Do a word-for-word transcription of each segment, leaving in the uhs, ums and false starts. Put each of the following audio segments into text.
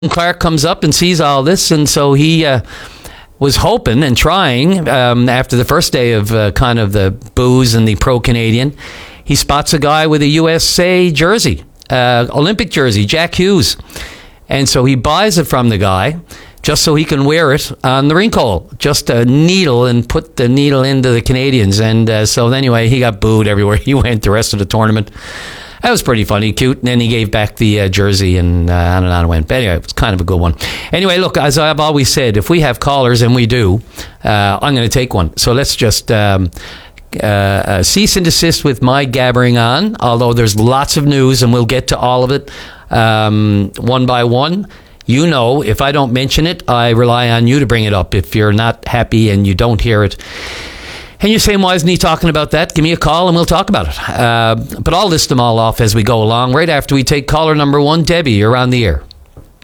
Clark comes up and sees all this, and so he uh, was hoping and trying um, after the first day of uh, kind of the booze and the pro-Canadian. He spots a guy with a U S A jersey, uh, Olympic jersey, Jack Hughes. And so he buys it from the guy just so he can wear it on the rink hole, just a needle, and put the needle into the Canadians. And uh, so anyway, he got booed everywhere he went the rest of the tournament. That was pretty funny, cute. And then he gave back the uh, jersey, and uh, on and on it went. But anyway, it was kind of a good one. Anyway, look, as I've always said, if we have callers, and we do, uh, I'm going to take one. So let's just um, uh, uh, cease and desist with my gabbering on, although there's lots of news, and we'll get to all of it um, one by one. You know, if I don't mention it, I rely on you to bring it up. If you're not happy and you don't hear it, and you're saying, why isn't he talking about that? Give me a call and we'll talk about it. Uh, but I'll list them all off as we go along. Right after we take caller number one, Debbie, you're on the air.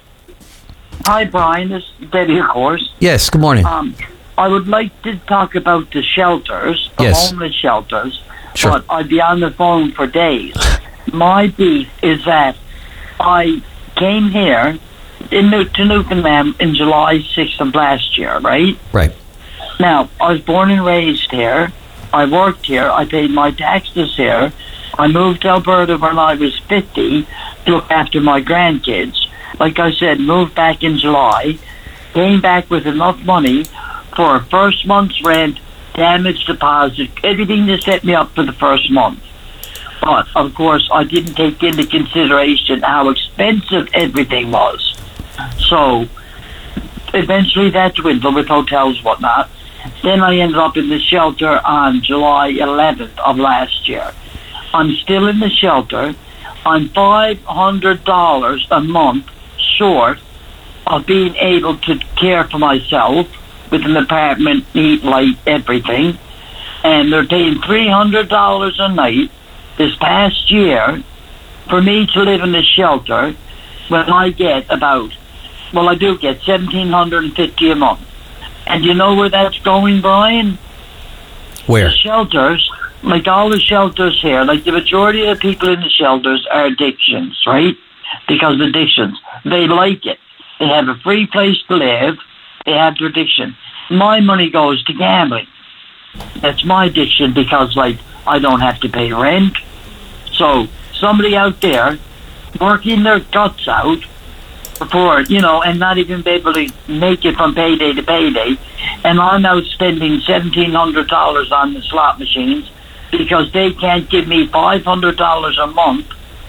Hi, Brian. This is Debbie, of course. Yes, good morning. Um, I would like to talk about the shelters, the yes. homeless shelters, sure. but I'd be on the phone for days. My beef is that I came here in New- to Newfoundland in July sixth of last year, right? Right. Now, I was born and raised here. I worked here. I paid my taxes here. I moved to Alberta when I was fifty to look after my grandkids. Like I said, moved back in July. Came back with enough money for a first month's rent, damage deposit, everything to set me up for the first month. But, of course, I didn't take into consideration how expensive everything was. So, eventually that dwindled with hotels and whatnot. Then I ended up in the shelter on July eleventh of last year. I'm still in the shelter. I'm five hundred dollars a month short of being able to care for myself with an apartment, heat, light, everything. And they're paying three hundred dollars a night this past year for me to live in the shelter when I get about, well, I do get seventeen fifty a month. And you know where that's going, Brian? Where? The shelters, like all the shelters here, like the majority of the people in the shelters are addictions, right? Because of addictions. They like it. They have a free place to live. They have their addiction. My money goes to gambling. That's my addiction because, like, I don't have to pay rent. So somebody out there working their guts out for, you know, and not even be able to make it from payday to payday. And I'm out spending seventeen hundred dollars on the slot machines because they can't give me five hundred dollars a month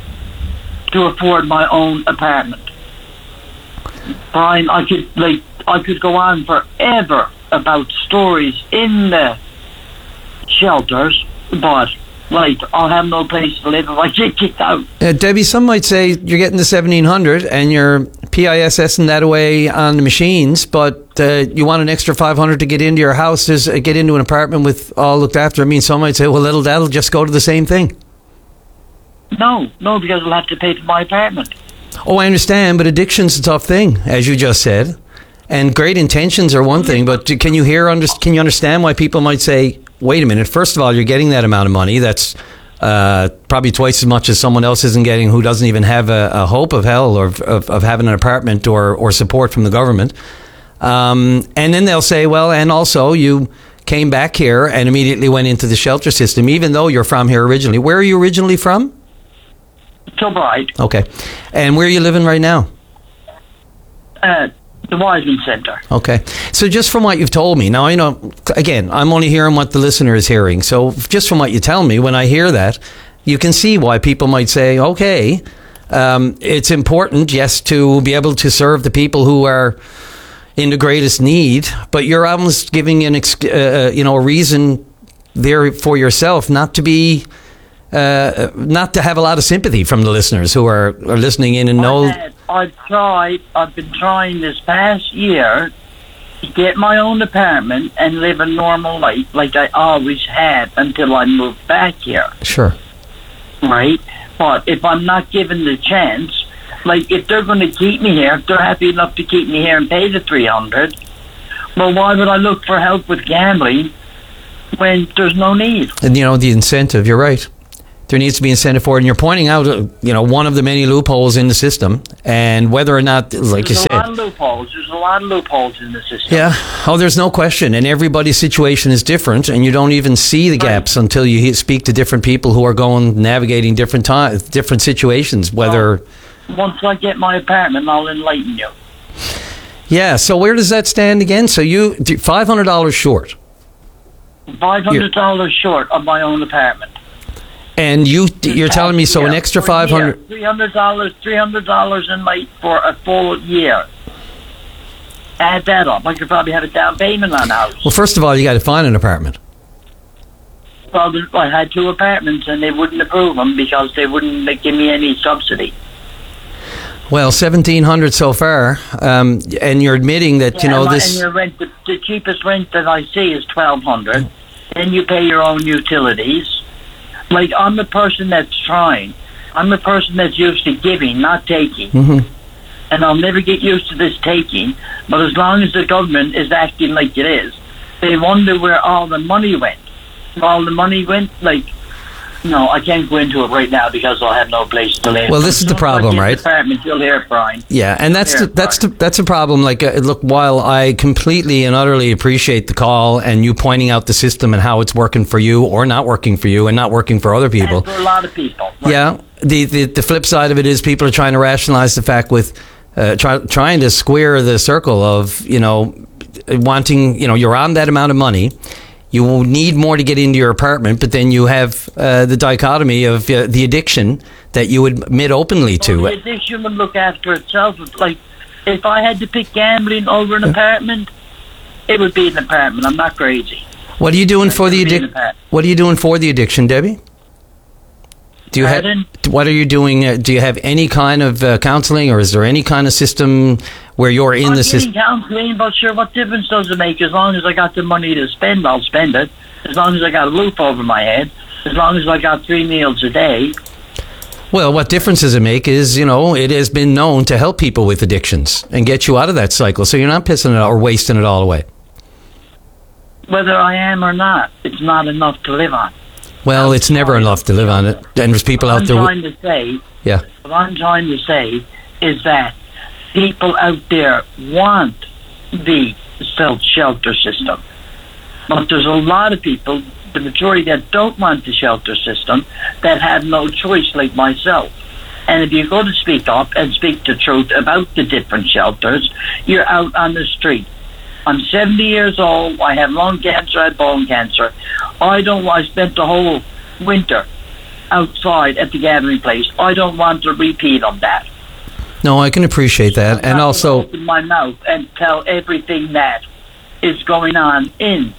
to afford my own apartment. Brian, I could, like, I could go on forever about stories in the shelters, but like, I'll have no place to live if I get kicked out. Uh, Debbie, some might say you're getting the seventeen hundred and you're PISSing that away on the machines, but uh, you want an extra five hundred to get into your house, is, uh, get into an apartment with all looked after. I mean, some might say, well, that'll, that'll just go to the same thing. No, no, because I'll have to pay for my apartment. Oh, I understand, but addiction's a tough thing, as you just said. And great intentions are one thing, but can you hear, under, can you understand why people might say, wait a minute, first of all, you're getting that amount of money. That's uh, probably twice as much as someone else isn't getting who doesn't even have a, a hope of hell or of, of having an apartment or, or support from the government. Um, and then they'll say, well, and also you came back here and immediately went into the shelter system, even though you're from here originally. Where are you originally from? Kilbride. Okay. And where are you living right now? Uh, the Wiseman Centre. Okay. So just from what you've told me, now I know, again, I'm only hearing what the listener is hearing. So just from what you tell me, when I hear that, you can see why people might say, okay, um, it's important, yes, to be able to serve the people who are in the greatest need, but you're almost giving an, ex- uh, you know, a reason there for yourself not to be, uh, not to have a lot of sympathy from the listeners who are, are listening in and know. I've, I've tried, I've been trying this past year to get my own apartment and live a normal life like I always had until I moved back here. Sure. Right? But if I'm not given the chance, like if they're going to keep me here, if they're happy enough to keep me here and pay the three hundred, well, why would I look for help with gambling when there's no need? And you know, the incentive, you're right. There needs to be incentive for it, and you're pointing out, uh, you know, one of the many loopholes in the system, and whether or not, like There's you said, a lot of loopholes. There's a lot of loopholes in the system. yeah. Oh, there's no question, and everybody's situation is different, and you don't even see the gaps Right. until you he- speak to different people who are going navigating different time, different situations. Whether, Once I get my apartment, I'll enlighten you. yeah. So where does that stand again? So you five hundred dollars short, Five hundred dollars short of my own apartment. and you you're telling me so an extra five hundred. Three hundred dollars, three hundred dollars a night for a full year. Add that up. I could probably have a down payment on a house. Well, first of all, you got to find an apartment. Well, I had two apartments and they wouldn't approve them because they wouldn't give me any subsidy. Well, seventeen hundred so far, um, and you're admitting that you know and my, this. And your rent, the, the cheapest rent that I see is twelve hundred. Then you pay your own utilities. Like, I'm the person that's trying. I'm the person that's used to giving, not taking. Mhm. And I'll never get used to this taking. But as long as the government is acting like it is, they wonder where all the money went. Where all the money went, like, no, I can't go into it right now because I'll have no place to live. Well, this is the problem, right? Apartment, you'll hear it, Brian. Yeah, and that's Here, the, that's the, that's a problem. Like, uh, look, while I completely and utterly appreciate the call and you pointing out the system and how it's working for you or not working for you and not working for other people. And for a lot of people. Right? Yeah, the, the the flip side of it is people are trying to rationalize the fact with uh, try, trying to square the circle of, you know, wanting, you know, you're on that amount of money. You will need more to get into your apartment, but then you have uh, the dichotomy of uh, the addiction that you would admit openly to. Well, the addiction would look after itself. It's like, if I had to pick gambling over an apartment, it would be an apartment. I'm not crazy. What are you doing for the It would be an addiction? apartment. What are you doing for the addiction, Debbie? Do you have? Pardon? What are you doing? Uh, do you have any kind of uh, counseling, or is there any kind of system where you're in I'm the getting system? counseling, but sure, what difference does it make? As long as I got the money to spend, I'll spend it. As long as I got a roof over my head. As long as I got three meals a day. Well, what difference does it make is, you know, it has been known to help people with addictions and get you out of that cycle, so you're not pissing it out or wasting it all away. Whether I am or not, it's not enough to live on. Well, it's never enough to live on it, and there's people What out I'm there. trying to say, Yeah. what I'm trying to say is that people out there want the self-shelter system. But there's a lot of people, the majority that don't want the shelter system, that have no choice, like myself. And if you go to speak up and speak the truth about the different shelters, you're out on the street. I'm seventy years old. I have lung cancer. I have bone cancer. I don't. I spent the whole winter outside at the gathering place. I don't want to repeat of that. No, I can appreciate that, and I also, open my mouth and tell everything that is going on in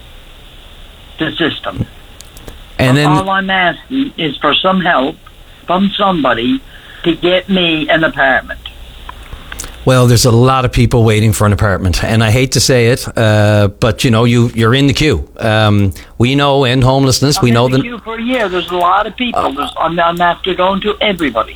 the system. and then all I'm asking is for some help from somebody to get me an apartment. well, there's a lot of people waiting for an apartment, and I hate to say it, uh, but you know, you you're in the queue. Um, we know end homelessness. I'm we know in the that. queue for a year. There's a lot of people. There's, I'm, I'm after going to everybody.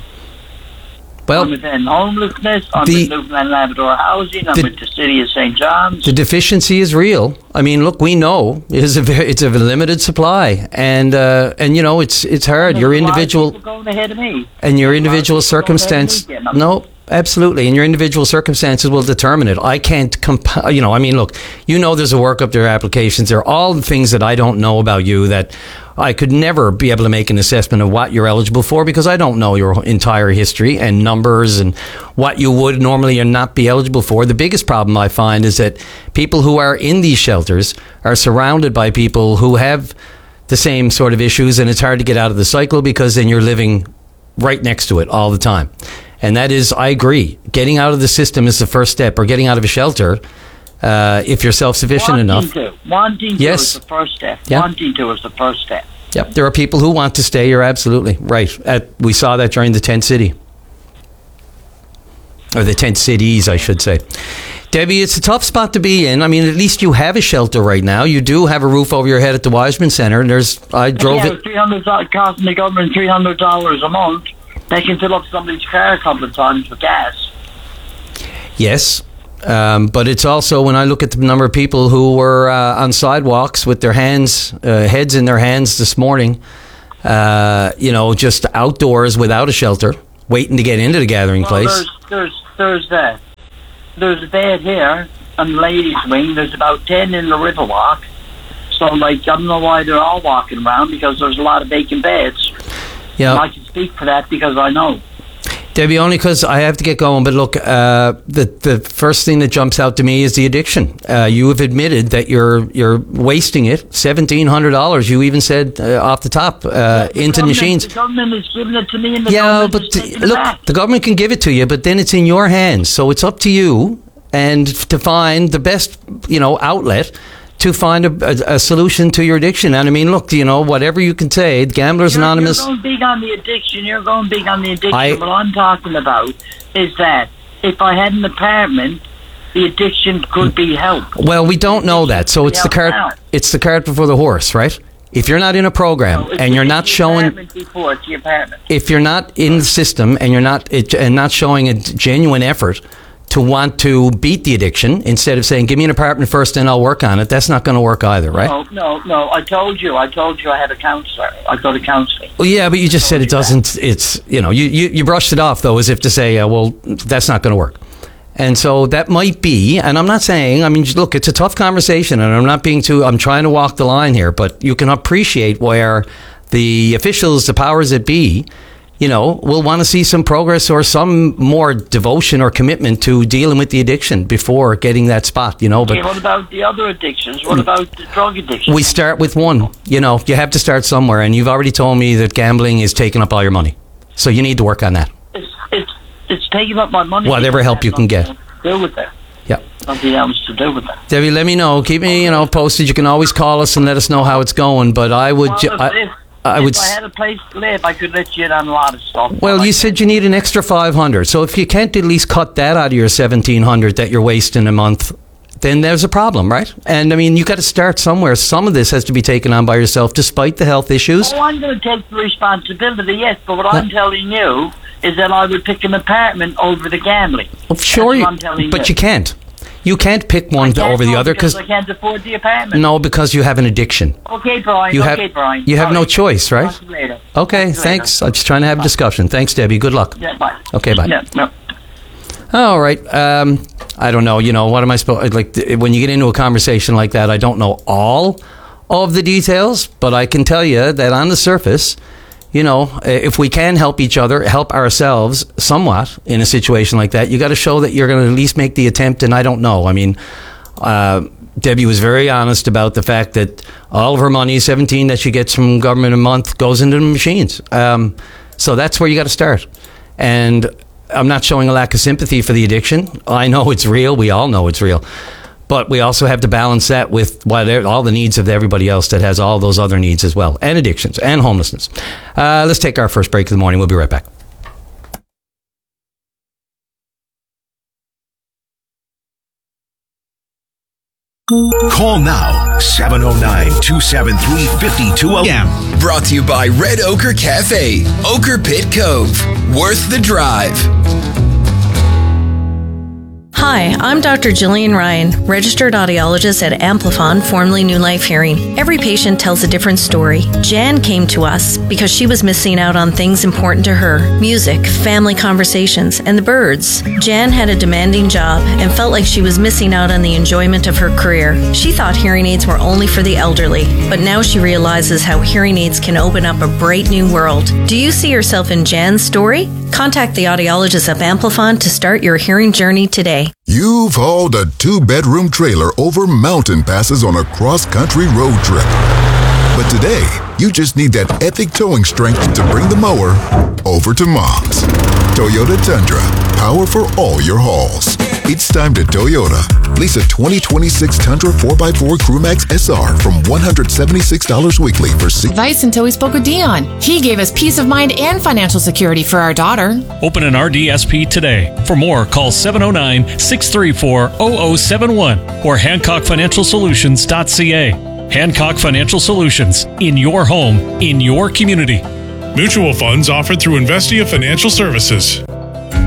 Well, I'm within homelessness. I'm the- with Newfoundland Labrador Housing. I'm the- with the City of Saint John's. the deficiency is real. I mean, look, we know it is a very, it's a limited supply, and uh, and you know, it's it's hard. Your There's a lot of individual people going ahead of me. and your There's a lot of individual people going ahead of circumstance. me again. No, absolutely, and your individual circumstances will determine it. I can't comp- You know, I mean, look, you know, there's a work up there applications. There are all the things that I don't know about you that I could never be able to make an assessment of what you're eligible for because I don't know your entire history and numbers and what you would normally or not be eligible for. The biggest problem I find is that people who are in these shelters are surrounded by people who have the same sort of issues, and it's hard to get out of the cycle because then you're living right next to it all the time. And that is, I agree, getting out of the system is the first step, or getting out of a shelter uh, if you're self-sufficient Wanting enough. to. Wanting Yes. to is the first step. Yeah. Wanting to is the first step. Yep, there are people who want to stay. You're absolutely right. At, we saw that during the tent city. Or the tent cities, I should say. Debbie, it's a tough spot to be in. I mean, at least you have a shelter right now. You do have a roof over your head at the Wiseman Center. And there's, I drove yeah, it. three hundred dollars costing the government three hundred dollars a month. They can fill up somebody's car a couple of times with gas. Yes. Um, but it's also, when I look at the number of people who were uh, on sidewalks with their hands, uh, heads in their hands this morning, uh, you know, just outdoors without a shelter, waiting to get into the gathering well, place. There's, there's, there's that. There's a bed here on the ladies' wing. There's about ten in the Riverwalk. So, like, I don't know why they're all walking around, because there's a lot of vacant beds. Yeah. And I can speak for that because I know. Debbie, only because I have to get going. But look, uh, the the first thing that jumps out to me is the addiction. Uh, you have admitted that you're you're wasting it. seventeen hundred dollars. You even said uh, off the top uh, the into machines. The government is giving it to me, and the yeah, government but is the, taking it look, back. the government can give it to you, but then it's in your hands. So it's up to you and to find the best, you know, outlet to find a, a, a solution to your addiction. And I mean, look, you know, whatever you can say, Gamblers You're, Anonymous. You're going big on the addiction. You're going big on the addiction. I, what I'm talking about is that if I had an apartment, the addiction could be helped. Well, we don't know that, so it's the cart. Out. It's the cart before the horse, right? If you're not in a program No, and you're not showing, before, it's the apartment. if you're not in the system and you're not it, and not showing a genuine effort to want to beat the addiction, instead of saying, give me an apartment first and I'll work on it, that's not going to work either, right? No, no, no. I told you. I told you I had a counselor. I go to counseling. Well, yeah, but you just said it doesn't, it's, you know, you, you, you brushed it off, though, as if to say, uh, well, that's not going to work. And so that might be, and I'm not saying, I mean, look, it's a tough conversation, and I'm not being too, I'm trying to walk the line here, but you can appreciate where the officials, the powers that be, you know, will want to see some progress or some more devotion or commitment to dealing with the addiction before getting that spot, you know. But okay, what about the other addictions? What about the drug addiction? We start with one. You know, you have to start somewhere, and you've already told me that gambling is taking up all your money. So you need to work on that. It's, it's, it's taking up my money. Whatever help you can get. To do with that. Yeah. Nothing else to do with that. Debbie, let me know. Keep me, you know, posted. You can always call us and let us know how it's going, but I would... Well, ju- if, I, if, I if would. I had a place to live, I could let you in on a lot of stuff. Well, like you said you need an extra five hundred. So if you can't at least cut that out of your seventeen hundred that you're wasting a month, then there's a problem, right? And I mean, you got to start somewhere. Some of this has to be taken on by yourself, despite the health issues. Oh, I'm going to take the responsibility, yes. But what I'm telling you is that I would pick an apartment over the gambling. Well, sure, That's you, what I'm telling but you. you can't. You can't pick one I can't over the go other because because I can't afford the apartment. no, because you have an addiction. Okay, Brian. You okay, have Brian. you have All no right. choice, right? Talk to you later. Okay, Talk to you thanks. later. I'm just trying to have a discussion. Thanks, Debbie. Good luck. Yeah, bye. Okay, bye. No, no. All right. Um, I don't know. You know, what am I supposed like th- when you get into a conversation like that? I don't know all of the details, but I can tell you that on the surface, you know, if we can help each other, help ourselves somewhat in a situation like that, you got to show that you're going to at least make the attempt. And I don't know. I mean, uh, Debbie was very honest about the fact that all of her money, seventeen that she gets from government a month, goes into the machines. Um, so that's where you got to start. And I'm not showing a lack of sympathy for the addiction. I know it's real. We all know it's real. But we also have to balance that with what all the needs of everybody else that has all those other needs as well, and addictions and homelessness. Uh, let's take our first break of the morning. We'll be right back. Call now, seven oh nine, two seven three, five two zero zero. Brought to you by Red Ochre Cafe, Ochre Pit Cove. Worth the drive. Hi, I'm Doctor Jillian Ryan, registered audiologist at Amplifon, formerly New Life Hearing. Every patient tells a different story. Jan came to us because she was missing out on things important to her: music, family conversations, and the birds. Jan had a demanding job and felt like she was missing out on the enjoyment of her career. She thought hearing aids were only for the elderly, but now she realizes how hearing aids can open up a bright new world. Do you see yourself in Jan's story? Contact the audiologist of Amplifon to start your hearing journey today. You've hauled a two-bedroom trailer over mountain passes on a cross-country road trip. But today, you just need that epic towing strength to bring the mower over to Mom's. Toyota Tundra, power for all your hauls. It's time to Toyota. Lease a twenty twenty-six Tundra four by four Crewmax S R from one hundred seventy-six dollars weekly for six. Advice until we spoke with Dion. He gave us peace of mind and financial security for our daughter. Open an R D S P today. For more, call seven oh nine, six three four, zero zero seven one or hancock financial solutions dot c a. Hancock Financial Solutions. In your home, in your community. Mutual funds offered through Investia Financial Services.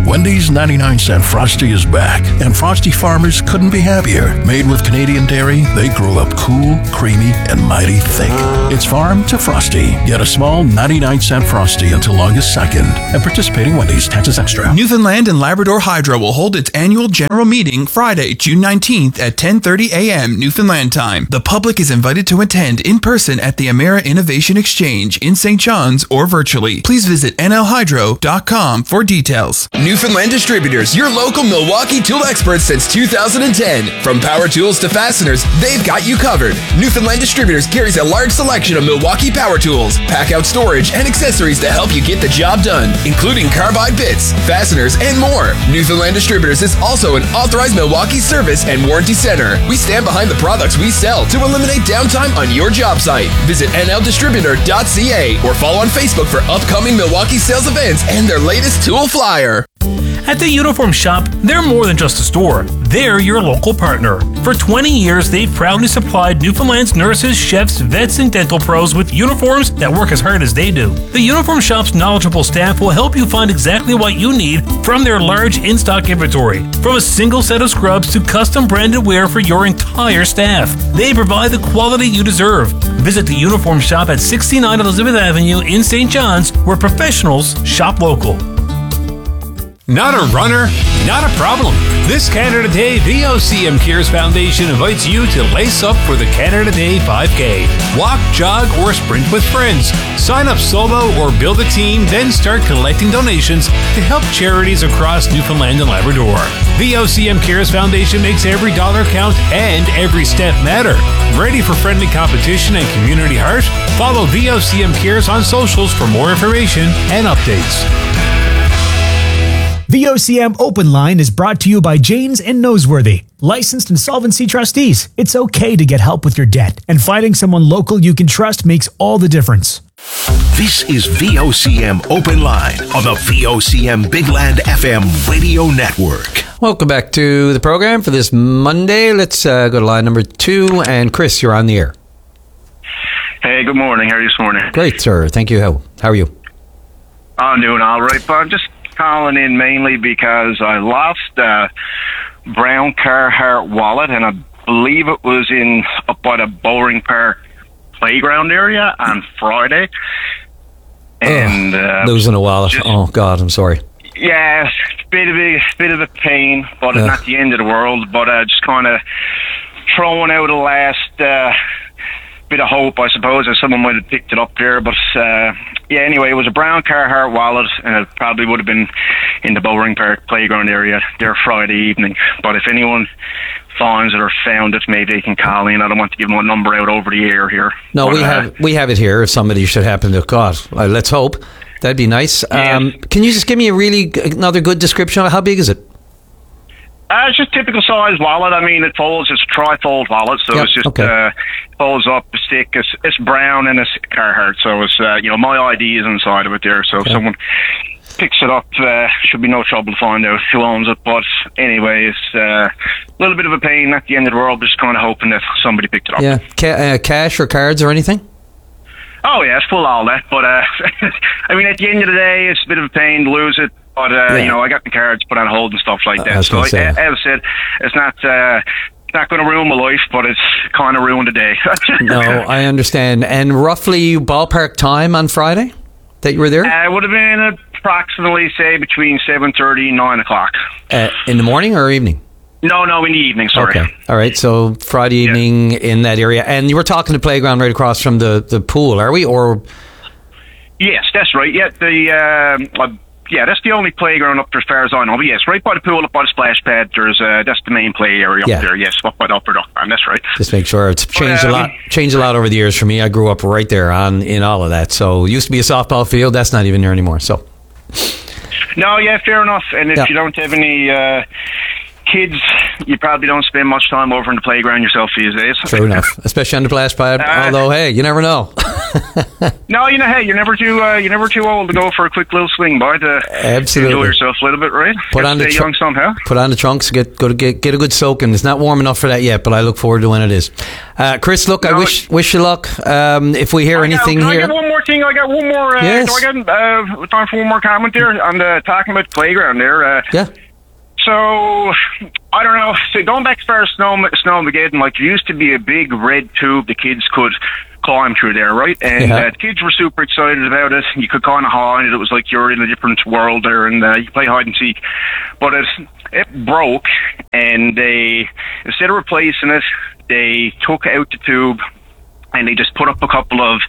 Wendy's ninety-nine cent Frosty is back, and Frosty farmers couldn't be happier. Made with Canadian dairy, they grow up cool, creamy, and mighty thick. It's farm to Frosty. Get a small ninety-nine cent Frosty until August second. And participating Wendy's, taxes extra. Newfoundland and Labrador Hydro will hold its annual general meeting Friday, June nineteenth at ten thirty a.m. Newfoundland time. The public is invited to attend in person at the Emera Innovation Exchange in Saint John's or virtually. Please visit n l hydro dot com for details. Newfoundland Distributors, your local Milwaukee tool experts since two thousand ten. From power tools to fasteners, they've got you covered. Newfoundland Distributors carries a large selection of Milwaukee power tools, pack-out storage, and accessories to help you get the job done, including carbide bits, fasteners, and more. Newfoundland Distributors is also an authorized Milwaukee service and warranty center. We stand behind the products we sell to eliminate downtime on your job site. Visit n l distributor dot c a or follow on Facebook for upcoming Milwaukee sales events and their latest tool flyer. At the Uniform Shop, they're more than just a store. They're your local partner. For twenty years, they've proudly supplied Newfoundland's nurses, chefs, vets, and dental pros with uniforms that work as hard as they do. The Uniform Shop's knowledgeable staff will help you find exactly what you need from their large in-stock inventory. From a single set of scrubs to custom branded wear for your entire staff, they provide the quality you deserve. Visit the Uniform Shop at sixty-nine Elizabeth Avenue in Saint John's, where professionals shop local. Not a runner? Not a problem. This Canada Day, the O C M Cares Foundation invites you to lace up for the Canada Day five K. Walk, jog, or sprint with friends. Sign up solo or build a team, then start collecting donations to help charities across Newfoundland and Labrador. The O C M Cares Foundation makes every dollar count and every step matter. Ready for friendly competition and community heart? Follow V O C M Cares on socials for more information and updates. The O C M Open Line is brought to you by Janes and Noseworthy, licensed insolvency trustees. It's okay to get help with your debt, and finding someone local you can trust makes all the difference. This is V O C M Open Line on the V O C M Big Land F M radio network. Welcome back to the program for this Monday. Let's uh, go to line number two. And Chris, you're on the air. Hey, good morning. How are you this morning? Great, sir. Thank you. How, how are you? I'm doing all right, but I'm just calling in mainly because I lost a brown Carhartt wallet, and I believe it was in up by the Bowring Park playground area on Friday. And uh, losing a wallet. just, oh God, I'm sorry. Yeah, it's a bit of a bit of a pain, but Yeah. it's not the end of the world. But uh, just kind of throwing out the last uh, bit of hope, I suppose, that someone might have picked it up there. But uh, yeah, anyway, it was a brown Carhartt wallet, and it probably would have been in the Bowring Park playground area there Friday evening. But if anyone finds it or found it, maybe they can call in. I don't want to give them a number out over the air here. No, But, we uh, have we have it here. If somebody should happen to, God, uh, let's hope that'd be nice. Um, can you just give me a really another good description of how big is it? Uh, it's just typical size wallet. I mean, it folds. It's a tri-fold wallet, so Yep, it's just okay. uh, folds up. It's thick. It's, it's brown and it's Carhartt. So it's uh, you know, my I D is inside of it there. So Okay. if someone picks it up, uh, should be no trouble to find out who owns it. But anyway, it's uh, a little bit of a pain. Not the end of the world. Just kind of hoping that somebody picked it up. Yeah, Ca- uh, cash or cards or anything? Oh yeah, it's full all that. But uh, I mean, at the end of the day, it's a bit of a pain to lose it. But uh, Yeah. you know, I got the cards put on hold and stuff like I that. was So gonna like, say. as I said, it's not uh, it's not going to ruin my life, but it's kind of ruined the day. No, I understand. And roughly ballpark time on Friday that you were there? Uh, it would have been approximately, say, between seven thirty and nine o'clock. Uh, in the morning or evening? No, no, in the evening. Sorry. Okay. All right. So Friday evening in that area. And you were talking to playground right across from the, the pool, are we? Or Yes, that's right. Yeah, the um, uh, yeah, that's the only playground up there as far as I know. But yes, right by the pool, up by the splash pad. There's uh, that's the main play area up Yeah. there. Yes, up by the upper duck pond. That's right. just make sure it's changed um, a lot. Changed a lot over the years for me. I grew up right there on in all of that. So it used to be a softball field. That's not even there anymore. So No, yeah, fair enough. And if Yeah. you don't have any uh, kids, you probably don't spend much time over in the playground yourself these days. True enough, especially on the blast pad. Uh, although, hey, you never know. No, you know, hey, you're never too uh, you're never too old to go for a quick little swing by to Absolutely. enjoy yourself a little bit, right? Put Gotta on the stay tr- young somehow. Put on the trunks, get go to get get a good soaking. It's not warm enough for that yet, but I look forward to when it is. Uh, Chris, look, no, I wish wish you luck. Um, if we hear I anything got, here, I got one more thing. I got one more. Uh, yes. Do I get uh, time for one more comment there? On the talking about playground there. Uh, yeah. So, I don't know. So going back as far as Snow, Snowmageddon, like there used to be a big red tube the kids could climb through there, right? And Yeah. uh, kids were super excited about it. You could kind of hide it. It was like you're in a different world there, and uh, you play hide and seek. But it it broke, and they instead of replacing it, they took out the tube. And they just put up a couple of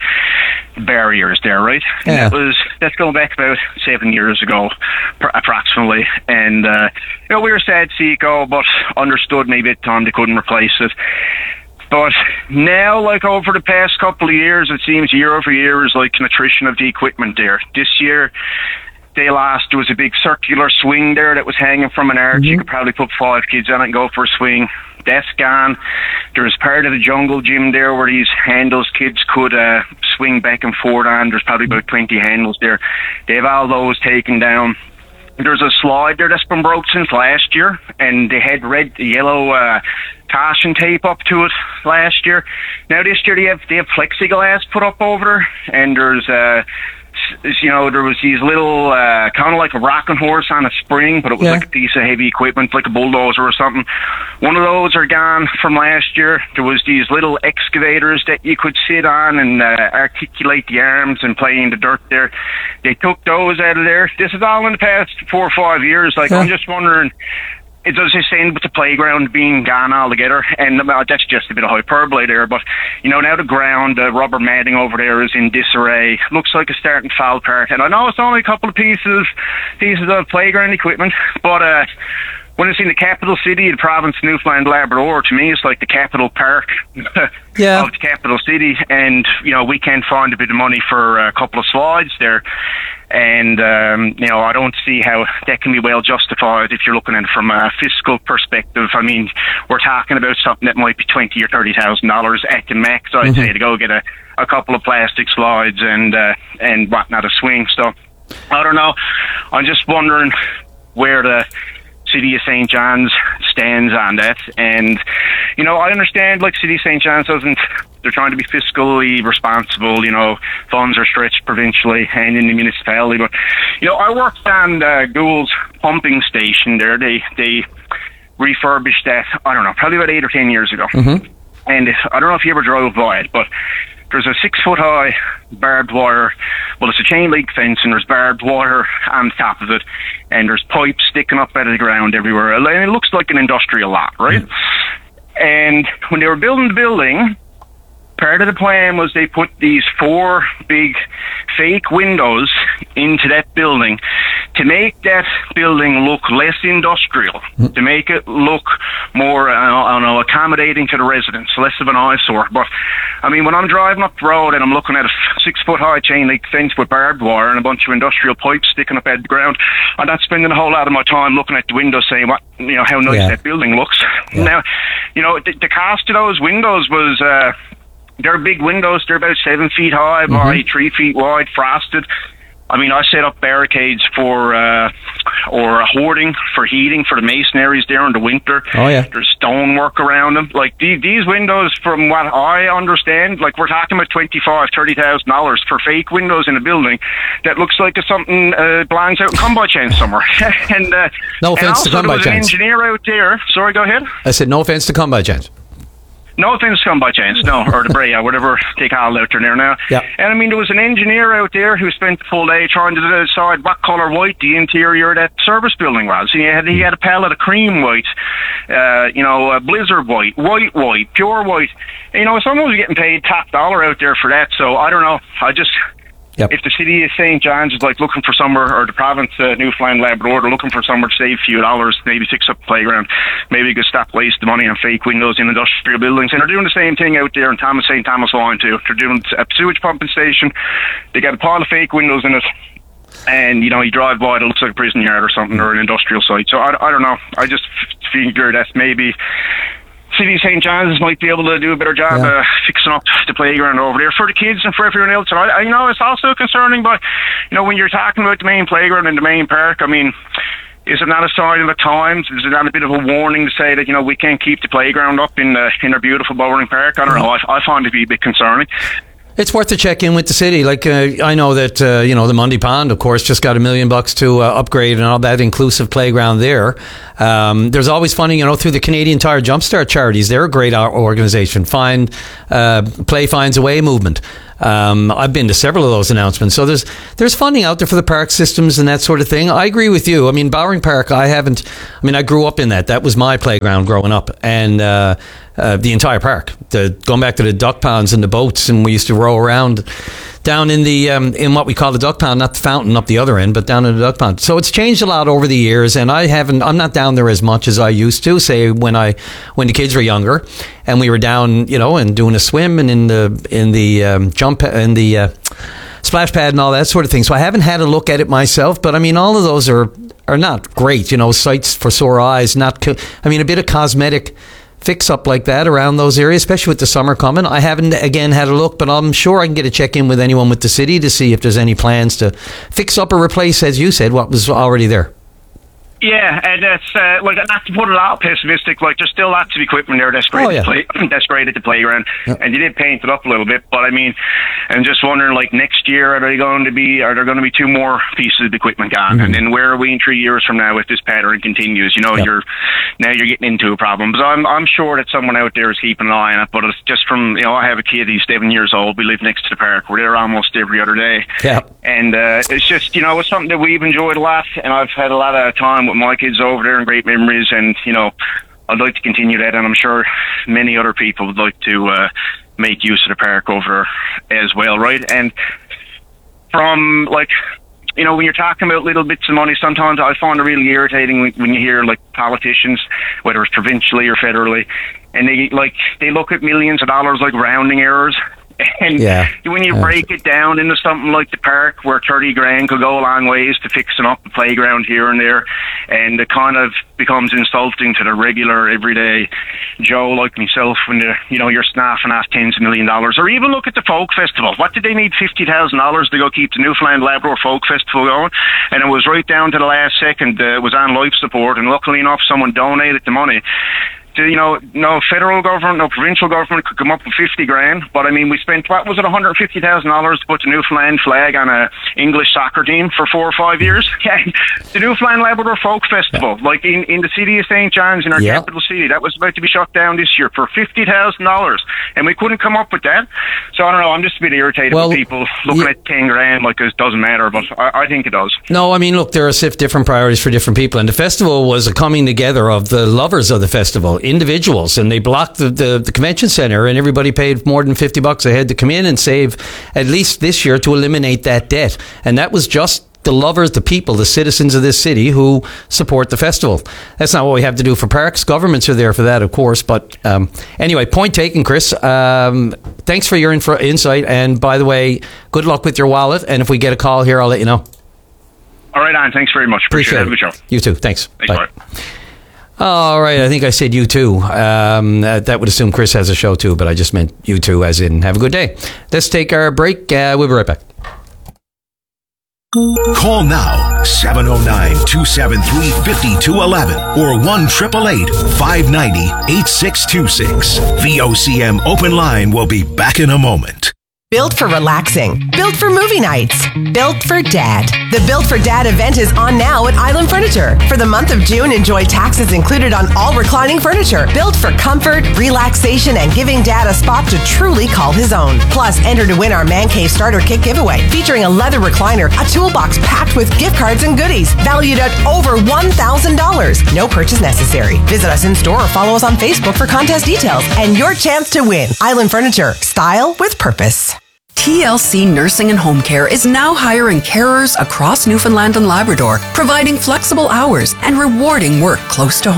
barriers there, right? And Yeah. that was that's going back about seven years ago, pr- approximately. And uh, you know, we were sad to see it go, but understood maybe at the time they couldn't replace it. But now, like over the past couple of years, it seems year over year is like an attrition of the equipment there. This year, they lost. There was a big circular swing there that was hanging from an arch. You could probably put five kids on it and go for a swing. That's gone. There was part of the jungle gym there where these handles kids could uh, swing back and forth on. There's probably about twenty handles there. They have all those taken down. There's a slide there that's been broke since last year, and they had red, yellow uh, caution tape up to it last year. Now this year they have they have plexiglass put up over there, and there's uh, you know, there was these little, uh, kind of like a rocking horse on a spring, but it was Yeah. like a piece of heavy equipment, like a bulldozer or something. One of those are gone from last year. There was these little excavators that you could sit on and uh, articulate the arms and play in the dirt there. They took those out of there. This is all in the past four or five years. Like, Yeah. I'm just wondering, it does this end with the playground being gone altogether, and uh, that's just a bit of hyperbole there, but, you know, now the ground, the rubber matting over there is in disarray. Looks like it's starting to fall apart, and I know it's only a couple of pieces pieces of playground equipment, but uh, when it's in the capital city, the province of Newfoundland Labrador, to me it's like the capital park Yeah. of the capital city, and, you know, we can't find a bit of money for a couple of slides there. And, um, you know, I don't see how that can be well justified if you're looking at it from a fiscal perspective. I mean, we're talking about something that might be twenty or thirty thousand dollars at the max, I'd Mm-hmm. say, to go get a, a couple of plastic slides and uh, and whatnot, a swing. So, I don't know. I'm just wondering where the City of Saint John's stands on that. And, you know, I understand, like, City of Saint John's doesn't, they're trying to be fiscally responsible, you know, funds are stretched provincially and in the municipality. But, you know, I worked on uh, Gould's pumping station there. They, they refurbished that, I don't know, probably about eight or ten years ago. Mm-hmm. And I don't know if you ever drove by it, but there's a six foot high barbed wire. Well, it's a chain link fence, and there's barbed wire on top of it, and there's pipes sticking up out of the ground everywhere. And it looks like an industrial lot, right? Mm. And when they were building the building, part of the plan was they put these four big fake windows into that building to make that building look less industrial, mm. to make it look more, uh, I don't know, accommodating to the residents, less of an eyesore. But, I mean, when I'm driving up the road and I'm looking at a six-foot-high chain-link fence with barbed wire and a bunch of industrial pipes sticking up out of the ground, I'm not spending a whole lot of my time looking at the window saying, what, you know, how nice Yeah. that building looks. Yeah. Now, you know, the, the cost of those windows was... Uh, They're big windows. They're about seven feet high by Mm-hmm. three feet wide, frosted. I mean, I set up barricades for, uh, or a hoarding for heating for the masonaries there in the winter. Oh, yeah. There's stonework around them. Like, the, these windows, from what I understand, like, we're talking about twenty-five thousand dollars, thirty thousand dollars for fake windows in a building that looks like it's something uh, belongs out in Come By Chance somewhere. and, uh, No and offense to also Come there By was Chance. an engineer out there. Sorry, go ahead. I said no offense to Come By Chance. No offense, Come By Chance, no, or the Brea, whatever they call it out there now. Yeah. And I mean, there was an engineer out there who spent the full day trying to decide what colour white the interior of that service building was. He had, he had a palette of cream white, uh, you know, uh, blizzard white, white white, pure white. And, you know, someone was getting paid top dollar out there for that, so I don't know. I just... Yep. If the City of Saint John's is like looking for somewhere, or the province of Newfoundland Labrador, they're looking for somewhere to save a few dollars, maybe fix up the playground, maybe you could stop wasting money on fake windows in industrial buildings. And they're doing the same thing out there in Thomas Saint Thomas Line too. They're doing a sewage pumping station. They got a pile of fake windows in it. And, you know, you drive by it, it looks like a prison yard or something, or an industrial site. So I, I don't know. I just figure that maybe City of Saint John's might be able to do a better job Yeah. uh, fixing up the playground over there for the kids and for everyone else. And I, I you know, it's also concerning, but, you know, when you're talking about the main playground and the main park, I mean, is it not a sign of the times? Is it not a bit of a warning to say that, you know, we can't keep the playground up in uh, in our beautiful Bowring Park? I don't know. I, I find it to be a bit concerning. It's worth a check in with the city. Like uh, I know that uh, you know the Mundy Pond, of course, just got a million bucks to uh, upgrade and all that inclusive playground there. Um, there's always funding, you know, through the Canadian Tire Jumpstart charities. They're a great organization. Find uh, Play Finds a Way movement. Um, I've been to several of those announcements. So there's there's funding out there for the park systems and that sort of thing. I agree with you. I mean, Bowring Park, I haven't, I mean, I grew up in that. That was my playground growing up. And uh, uh, the entire park, the, going back to the duck ponds and the boats, and we used to row around down in the um, in what we call the duck pond, not the fountain up the other end, but down in the duck pond. So it's changed a lot over the years, and I haven't. I'm not down there as much as I used to. Say when I when the kids were younger, and we were down, you know, and doing a swim and in the in the um, jump in the uh, splash pad and all that sort of thing. So I haven't had a look at it myself, but I mean, all of those are are not great. You know, sights for sore eyes. Not. Co- I mean, a bit of cosmetic fix up like that around those areas, especially with the summer coming. I haven't again had a look, but I'm sure I can get a check in with anyone with the city to see if there's any plans to fix up or replace, as you said, what was already there. Yeah, and it's uh, like not to put it out pessimistic. Like there's still lots of equipment there that's great. Oh, yeah. to play, that's great at the playground, Yep. and you did paint it up a little bit. But I mean, I'm just wondering, like next year, are they going to be? Are there going to be two more pieces of equipment gone? Mm-hmm. And then where are we in three years from now if this pattern continues? You know, Yep. you're now you're getting into a problem. So I'm I'm sure that someone out there is keeping an eye on it. But it's just from you know, I have a kid. He's seven years old. We live next to the park. We're there almost every other day. Yeah. And uh, it's just, you know, it's something that we've enjoyed a lot, and I've had a lot of time with my kids over there and great memories, and, you know, I'd like to continue that, and I'm sure many other people would like to uh, make use of the park over there as well, right? And from, like, you know, when you're talking about little bits of money, sometimes I find it really irritating when, when you hear, like, politicians, whether it's provincially or federally, and they, like, they look at millions of dollars like rounding errors. And Yeah. when you Yeah. break it down into something like the park, where thirty grand could go a long ways to fixing up the playground here and there, and it kind of becomes insulting to the regular, everyday Joe like myself when you you know you're snaffing off tens of million dollars. Or even look at the folk festival. What did they need fifty thousand dollars to go keep the Newfoundland Labrador Folk Festival going? And it was right down to the last second. Uh, it was on life support, and luckily enough, someone donated the money. You know, no federal government, no provincial government could come up with fifty grand. But I mean, we spent, what was it, one hundred fifty thousand dollars to put the Newfoundland flag on a English soccer team for four or five years. Yeah, the Newfoundland Labrador Folk Festival, yeah. like in, in the city of Saint John's, in our yeah. capital city, that was about to be shut down this year for fifty thousand dollars, and we couldn't come up with that. So I don't know. I'm just a bit irritated well, with people looking yeah. at ten grand like it doesn't matter, but I, I think it does. No, I mean, look, there are different priorities for different people, and the festival was a coming together of the lovers of the festival, individuals, and they blocked the, the, the convention center, and everybody paid more than fifty bucks a head to come in and save, at least this year, to eliminate that debt. And that was just the lovers, the people, the citizens of this city who support the festival. That's not what we have to do for parks. Governments are there for that, of course. But um, anyway, point taken, Chris. Um, thanks for your info, insight. And by the way, good luck with your wallet. And if we get a call here, I'll let you know. All right, on. Thanks very much. Appreciate, Appreciate it. Have a good show. You too. Thanks. Thanks, bye. bye. All right, I think I said you too. Um, that, that would assume Chris has a show too, but I just meant you too, as in have a good day. Let's take our break. Uh, we'll be right back. Call now, seven oh nine, two seven three, five two one one or one eight eight eight, five nine zero, eight six two six. V O C M Open Line will be back in a moment. Built for relaxing. Built for movie nights. Built for Dad. The Built for Dad event is on now at Island Furniture. For the month of June, enjoy taxes included on all reclining furniture. Built for comfort, relaxation, and giving Dad a spot to truly call his own. Plus, enter to win our Man Cave Starter Kit giveaway, featuring a leather recliner, a toolbox packed with gift cards and goodies, valued at over one thousand dollars. No purchase necessary. Visit us in store or follow us on Facebook for contest details and your chance to win. Island Furniture. Style with purpose. T L C Nursing and Home Care is now hiring carers across Newfoundland and Labrador, providing flexible hours and rewarding work close to home.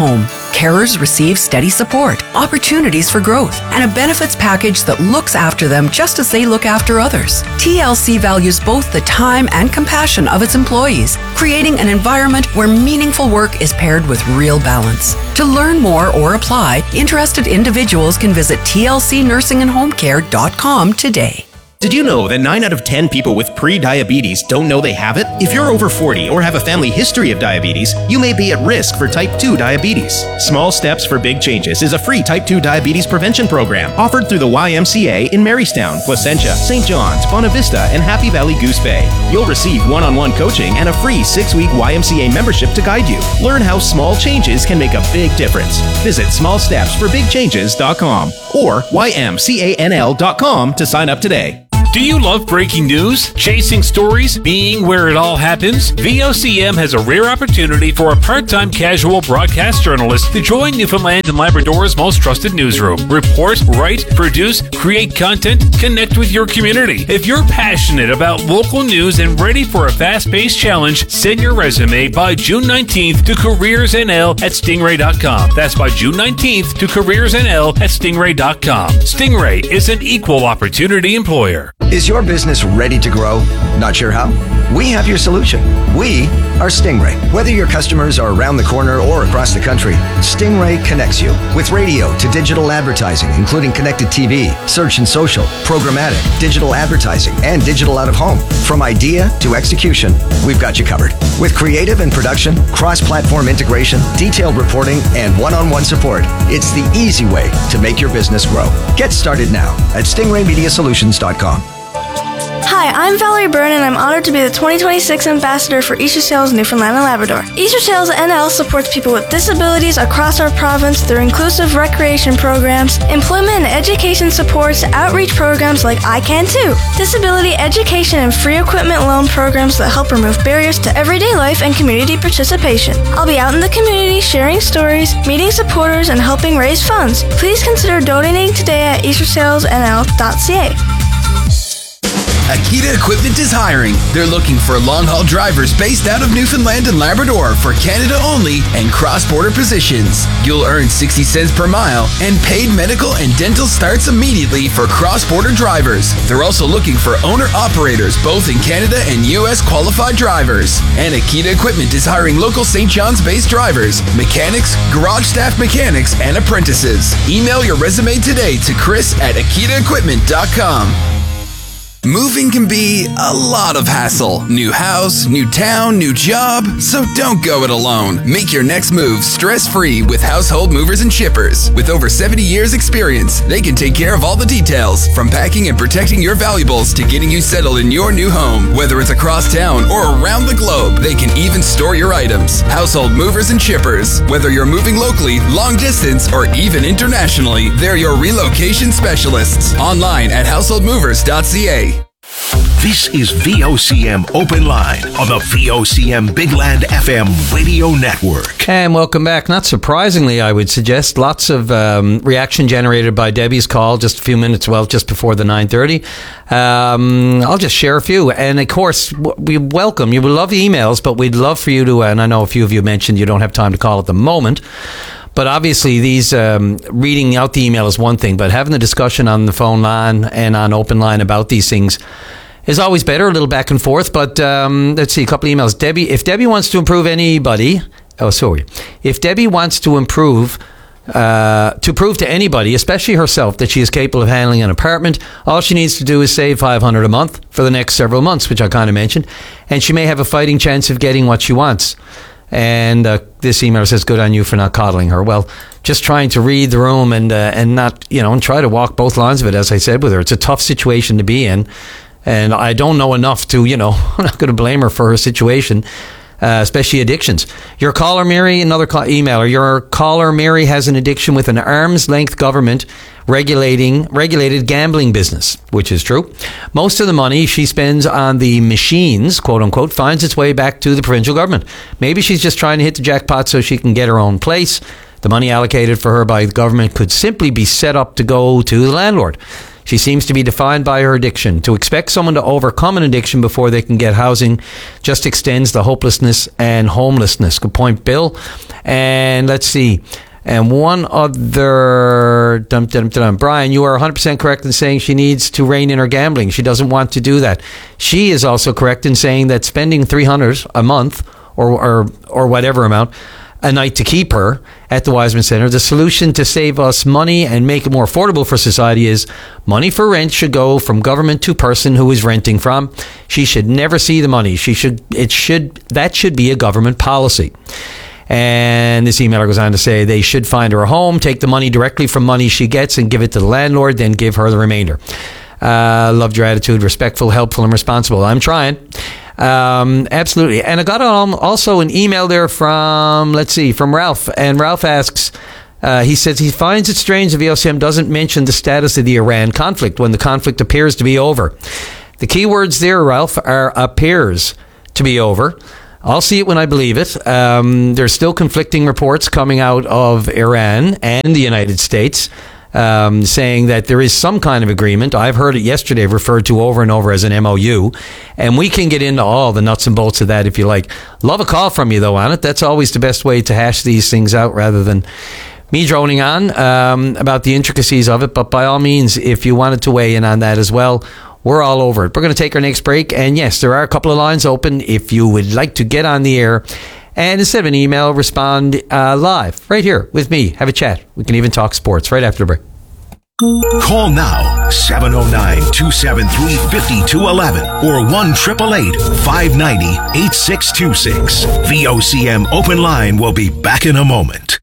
Carers receive steady support, opportunities for growth, and a benefits package that looks after them just as they look after others. T L C values both the time and compassion of its employees, creating an environment where meaningful work is paired with real balance. To learn more or apply, interested individuals can visit T L C nursing and home care dot com today. Did you know that nine out of ten people with pre-diabetes don't know they have it? If you're over forty or have a family history of diabetes, you may be at risk for type two diabetes. Small Steps for Big Changes is a free type two diabetes prevention program offered through the Y M C A in Marystown, Placentia, Saint John's, Bonavista, and Happy Valley Goose Bay. You'll receive one-on-one coaching and a free six-week Y M C A membership to guide you. Learn how small changes can make a big difference. Visit small steps for big changes dot com or Y M C A N L dot com to sign up today. Do you love breaking news, chasing stories, being where it all happens? V O C M has a rare opportunity for a part-time casual broadcast journalist to join Newfoundland and Labrador's most trusted newsroom. Report, write, produce, create content, connect with your community. If you're passionate about local news and ready for a fast-paced challenge, send your resume by June nineteenth to careers N L at stingray dot com. That's by June nineteenth to careers N L at stingray dot com. Stingray is an equal opportunity employer. Is your business ready to grow? Not sure how? We have your solution. We are Stingray. Whether your customers are around the corner or across the country, Stingray connects you with radio to digital advertising, including connected T V, search and social, programmatic, digital advertising, and digital out of home. From idea to execution, we've got you covered. With creative and production, cross-platform integration, detailed reporting, and one-on-one support, it's the easy way to make your business grow. Get started now at stingray media solutions dot com. Hi, I'm Valerie Byrne, and I'm honored to be the twenty twenty-six Ambassador for Easter Sales Newfoundland and Labrador. Easter Sales N L supports people with disabilities across our province through inclusive recreation programs, employment and education supports, outreach programs like I Can Too, disability education and free equipment loan programs that help remove barriers to everyday life and community participation. I'll be out in the community sharing stories, meeting supporters, and helping raise funds. Please consider donating today at easter sales n l dot c a. Akita Equipment is hiring. They're looking for long-haul drivers based out of Newfoundland and Labrador for Canada only and cross-border positions. You'll earn sixty cents per mile, and paid medical and dental starts immediately for cross-border drivers. They're also looking for owner-operators both in Canada and U S qualified drivers. And Akita Equipment is hiring local Saint John's-based drivers, mechanics, garage staff mechanics, and apprentices. Email your resume today to Chris at akita equipment dot com. Moving can be a lot of hassle. New house, new town, new job. So don't go it alone. Make your next move stress-free with Household Movers and Shippers. With over seventy years experience, they can take care of all the details, from packing and protecting your valuables to getting you settled in your new home. Whether it's across town or around the globe, they can even store your items. Household Movers and Shippers. Whether you're moving locally, long distance, or even internationally, they're your relocation specialists. Online at household movers dot c a. This is V O C M Open Line on the V O C M Big Land F M radio network. And welcome back. Not surprisingly, I would suggest lots of um, reaction generated by Debbie's call just a few minutes, well, just before the nine thirty. Um, I'll just share a few. And of course, we welcome, you will love the emails, but we'd love for you to, and I know a few of you mentioned you don't have time to call at the moment, but obviously these um, reading out the email is one thing, but having the discussion on the phone line and on open line about these things is always better, a little back and forth. But um, let's see, a couple of emails. Debbie, if Debbie wants to improve anybody, oh, sorry. If Debbie wants to improve, uh, to prove to anybody, especially herself, that she is capable of handling an apartment, all she needs to do is save five hundred dollars a month for the next several months, which I kind of mentioned, and she may have a fighting chance of getting what she wants. And uh, this email says, good on you for not coddling her. Well, just trying to read the room and uh, and not, you know, and try to walk both lines of it, as I said with her. It's a tough situation to be in. And I don't know enough to, you know, I'm not going to blame her for her situation, uh, especially addictions. Your caller, Mary, another call, emailer, your caller, Mary, has an addiction with an arm's length government regulating regulated gambling business, which is true. Most of the money she spends on the machines, quote unquote, finds its way back to the provincial government. Maybe she's just trying to hit the jackpot so she can get her own place. The money allocated for her by the government could simply be set up to go to the landlord. She seems to be defined by her addiction. To expect someone to overcome an addiction before they can get housing just extends the hopelessness and homelessness. Good point, Bill. And let's see. And one other, dum, dum, dum, Brian, you are one hundred percent correct in saying she needs to rein in her gambling. She doesn't want to do that. She is also correct in saying that spending three hundred dollars a month or, or, or whatever amount a night to keep her at the Wiseman Center, the solution to save us money and make it more affordable for society is money for rent should go from government to person who is renting from. She should never see the money. She should, it should, that should be a government policy. And this emailer goes on to say they should find her a home, take the money directly from money she gets and give it to the landlord, then give her the remainder. Uh, loved your attitude, respectful, helpful, and responsible. I'm trying. Um, absolutely. And I got also an email there from, let's see, from Ralph. And Ralph asks, uh, he says he finds it strange the V O C M doesn't mention the status of the Iran conflict when the conflict appears to be over. The key words there, Ralph, are appears to be over. I'll see it when I believe it. Um, there's still conflicting reports coming out of Iran and the United States um, saying that there is some kind of agreement. I've heard it yesterday referred to over and over as an M O U, and we can get into all the nuts and bolts of that if you like. Love a call from you, though, on it. That's always the best way to hash these things out rather than me droning on um, about the intricacies of it. But by all means, if you wanted to weigh in on that as well, we're all over it. We're going to take our next break. And yes, there are a couple of lines open if you would like to get on the air. And instead of an email, respond uh, live right here with me. Have a chat. We can even talk sports right after the break. Call now, seven oh nine, two seven three, five two one one or one eight eight eight, five nine zero, eight six two six. V O C M Open Line will be back in a moment.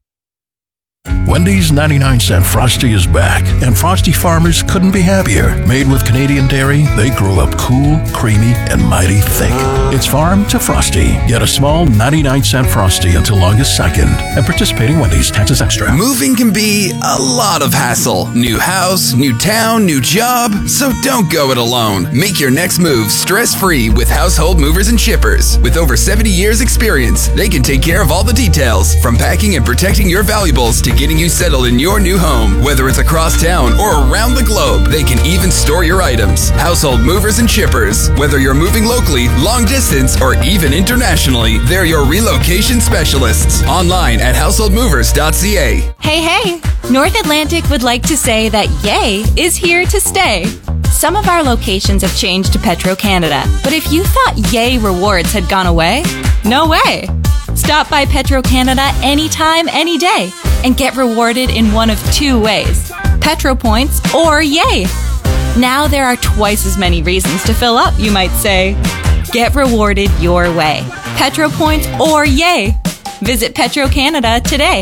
Wendy's ninety-nine cent Frosty is back, and Frosty farmers couldn't be happier. Made with Canadian dairy, they grow up cool, creamy, and mighty thick. It's farm to Frosty. Get a small ninety-nine cent Frosty until August second. And participating Wendy's, taxes extra. Moving can be a lot of hassle. New house, new town, new job. So don't go it alone. Make your next move stress-free with Household Movers and Shippers. With over seventy years experience, they can take care of all the details, from packing and protecting your valuables to getting you settled in your new home. Whether it's across town or around the globe, they can even store your items. Household Movers and Shippers. Whether you're moving locally, long distance, or even internationally, they're your relocation specialists. Online at household movers dot c a. Hey, hey! North Atlantic would like to say that Yay is here to stay. Some of our locations have changed to Petro-Canada, but if you thought Yay rewards had gone away, no way! Stop by Petro-Canada anytime, any day, and get rewarded in one of two ways: Petro Points or Yay. Now there are twice as many reasons to fill up, you might say. Get rewarded your way. Petro Points or Yay. Visit Petro-Canada today.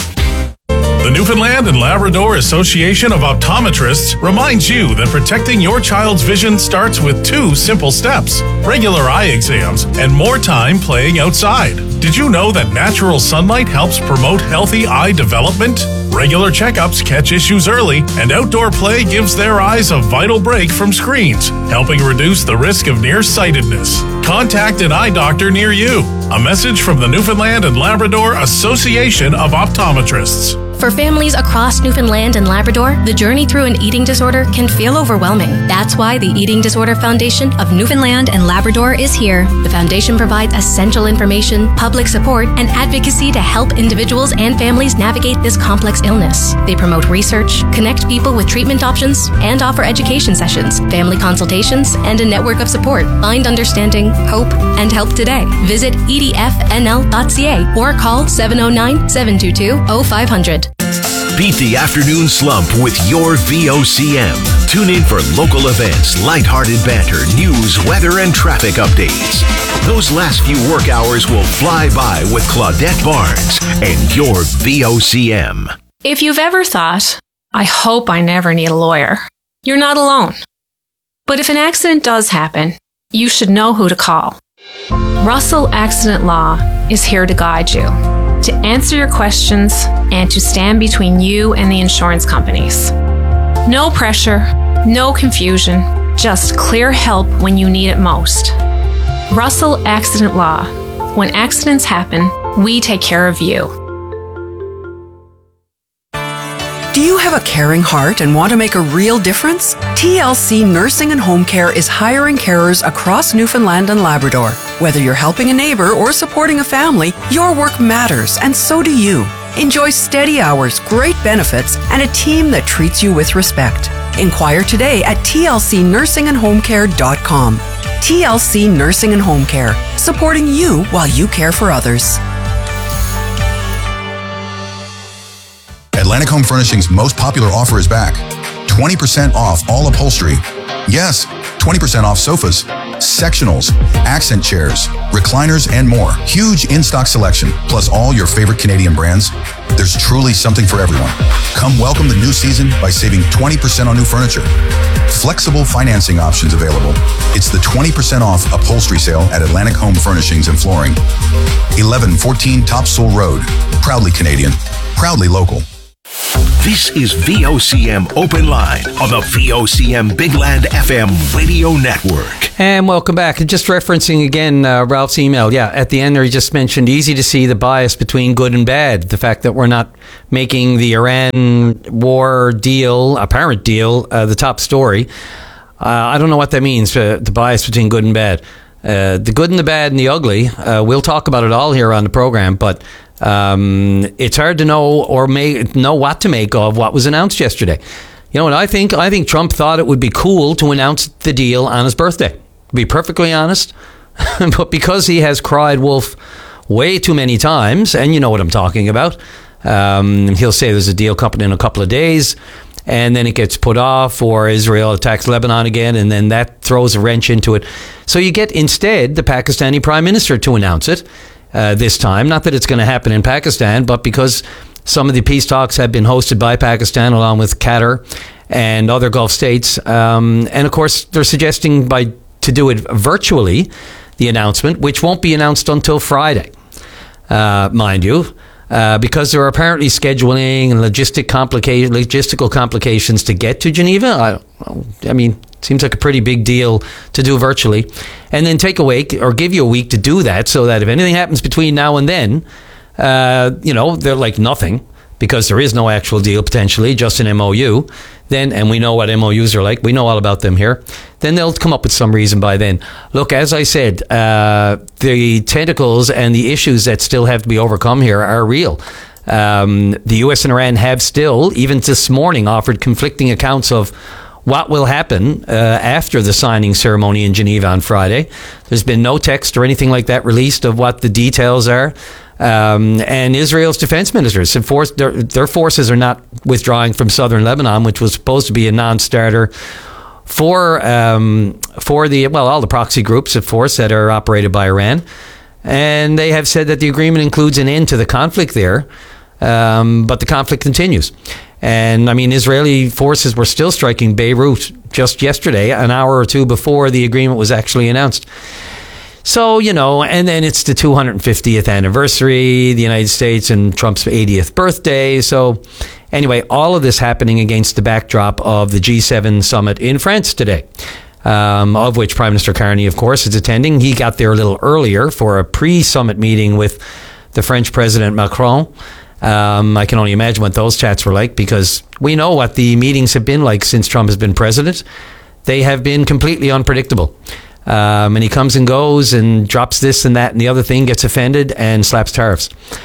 The Newfoundland and Labrador Association of Optometrists reminds you that protecting your child's vision starts with two simple steps: regular eye exams and more time playing outside. Did you know that natural sunlight helps promote healthy eye development? Regular checkups catch issues early, and outdoor play gives their eyes a vital break from screens, helping reduce the risk of nearsightedness. Contact an eye doctor near you. A message from the Newfoundland and Labrador Association of Optometrists. For families across Newfoundland and Labrador, the journey through an eating disorder can feel overwhelming. That's why the Eating Disorder Foundation of Newfoundland and Labrador is here. The foundation provides essential information, public support, and advocacy to help individuals and families navigate this complex illness. They promote research, connect people with treatment options, and offer education sessions, family consultations, and a network of support. Find understanding, hope, and help today. Visit e d f n l dot c a or call seven oh nine, seven two two, oh five hundred. Beat the afternoon slump with your V O C M. Tune in for local events, lighthearted banter, news, weather, and traffic updates. Those last few work hours will fly by with Claudette Barnes and your V O C M. If you've ever thought, I hope I never need a lawyer, you're not alone. But if an accident does happen, you should know who to call. Russell Accident Law is here to guide you, to answer your questions, and to stand between you and the insurance companies. No pressure, no confusion, just clear help when you need it most. Russell Accident Law. When accidents happen, we take care of you. Do you have a caring heart and want to make a real difference? T L C Nursing and Home Care is hiring carers across Newfoundland and Labrador. Whether you're helping a neighbor or supporting a family, your work matters, and so do you. Enjoy steady hours, great benefits, and a team that treats you with respect. Inquire today at T L C nursing and home care dot com. T L C Nursing and Home Care, supporting you while you care for others. Atlantic Home Furnishings' most popular offer is back. twenty percent off all upholstery. Yes, twenty percent off sofas, sectionals, accent chairs, recliners, and more. Huge in-stock selection, plus all your favorite Canadian brands. There's truly something for everyone. Come welcome the new season by saving twenty percent on new furniture. Flexible financing options available. It's the twenty percent off upholstery sale at Atlantic Home Furnishings and Flooring. eleven fourteen Topsail Road. Proudly Canadian. Proudly local. This is V O C M Open Line on the V O C M Big Land F M radio network. And welcome back. Just referencing again uh, Ralph's email. Yeah, at the end there he just mentioned easy to see the bias between good and bad. The fact that we're not making the Iran war deal, apparent deal, uh, the top story. Uh, I don't know what that means, uh, the bias between good and bad. Uh, the good and the bad and the ugly. Uh, we'll talk about it all here on the program, but um, it's hard to know or make, know what to make of what was announced yesterday. You know what I think? I think Trump thought it would be cool to announce the deal on his birthday, to be perfectly honest. But because he has cried wolf way too many times, and you know what I'm talking about, um, he'll say there's a deal coming in a couple of days, and then it gets put off, or Israel attacks Lebanon again, and then that throws a wrench into it. So you get instead the Pakistani Prime Minister to announce it uh, this time. Not that it's going to happen in Pakistan, but because some of the peace talks have been hosted by Pakistan along with Qatar and other Gulf states. Um, and of course, they're suggesting by to do it virtually, the announcement, which won't be announced until Friday, uh, mind you. Uh, because there are apparently scheduling and logistic complica- logistical complications to get to Geneva. I, I mean, it seems like a pretty big deal to do virtually. And then take a week or give you a week to do that so that if anything happens between now and then, uh, you know, they're like nothing because there is no actual deal potentially, just an M O U. Then, and we know what M O Us are like. We know all about them here. Then they'll come up with some reason by then. Look, as I said, uh, the tentacles and the issues that still have to be overcome here are real. Um, the U S and Iran have still, even this morning, offered conflicting accounts of what will happen uh, after the signing ceremony in Geneva on Friday. There's been no text or anything like that released of what the details are. Um, and Israel's defense ministers have forced their, their forces are not withdrawing from southern Lebanon, which was supposed to be a non-starter for um, for the well all the proxy groups of force that are operated by Iran, and they have said that the agreement includes an end to the conflict there, um, but the conflict continues. And I mean, Israeli forces were still striking Beirut just yesterday, an hour or two before the agreement was actually announced. So, you know, and then it's the two hundred fiftieth anniversary, the United States and Trump's eightieth birthday. So anyway, all of this happening against the backdrop of the G seven summit in France today, um, of which Prime Minister Carney, of course, is attending. He got there a little earlier for a pre-summit meeting with the French President Macron. Um, I can only imagine what those chats were like because we know what the meetings have been like since Trump has been president. They have been completely unpredictable. Um, and he comes and goes and drops this and that and the other thing, gets offended and slaps tariffs